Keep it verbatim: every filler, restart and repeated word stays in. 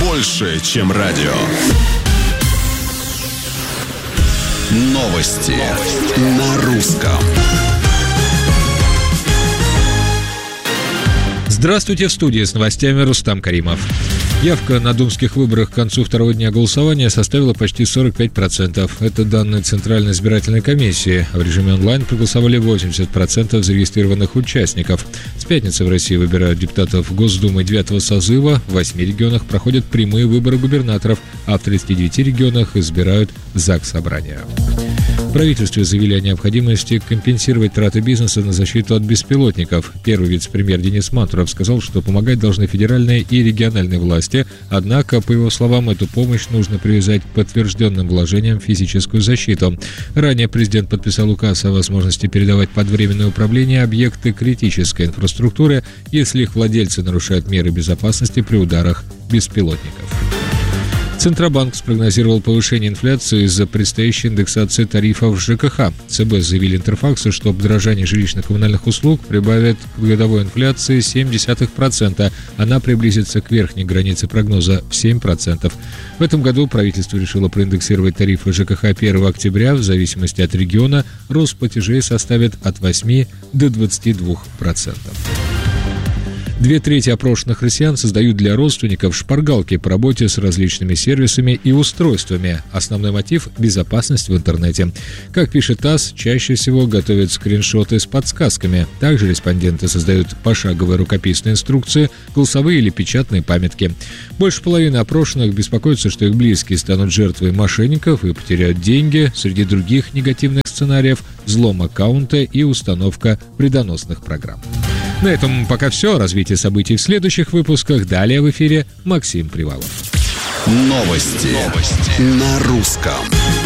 больше, чем радио. Новости, Новости. на русском. Здравствуйте, в студии с новостями Рустам Каримов. Явка на думских выборах к концу второго дня голосования составила почти сорок пять процентов. Это данные Центральной избирательной комиссии. В режиме онлайн проголосовали восемьдесят процентов зарегистрированных участников. С пятницы в России выбирают депутатов Госдумы девятого созыва. В восьми регионах проходят прямые выборы губернаторов, а в тридцати девяти регионах избирают Заксобрания. В правительстве заявили о необходимости компенсировать траты бизнеса на защиту от беспилотников. Первый вице-премьер Денис Мантуров сказал, что помогать должны федеральные и региональные власти. Однако, по его словам, эту помощь нужно привязать к подтвержденным вложениям в физическую защиту. Ранее президент подписал указ о возможности передавать под временное управление объекты критической инфраструктуры, если их владельцы нарушают меры безопасности при ударах беспилотников. Центробанк спрогнозировал повышение инфляции из-за предстоящей индексации тарифов ЖКХ. ЦБ заявили Интерфаксу, что подорожание жилищно-коммунальных услуг прибавит к годовой инфляции семь десятых процента. Она приблизится к верхней границе прогноза в семь процентов. В этом году правительство решило проиндексировать тарифы ЖКХ первого октября. В зависимости от региона рост платежей составит от восьми до двадцати двух процентов. Две трети опрошенных россиян создают для родственников шпаргалки по работе с различными сервисами и устройствами. Основной мотив – безопасность в интернете. Как пишет ТАСС, чаще всего готовят скриншоты с подсказками. Также респонденты создают пошаговые рукописные инструкции, голосовые или печатные памятки. Больше половины опрошенных беспокоятся, что их близкие станут жертвой мошенников и потеряют деньги. Среди других негативных сценариев – взлом аккаунта и установка вредоносных программ. На этом пока все. Развитие событий в следующих выпусках. Далее в эфире Максим Привалов. Новости, Новости. на русском.